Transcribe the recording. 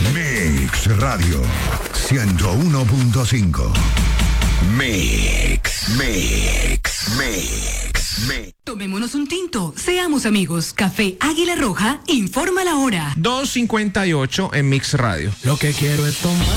Mix Radio 101.5. Mix. Tomémonos un tinto, seamos amigos. Café Águila Roja informa la hora. 2:58 en Mix Radio. Lo que quiero es tomar.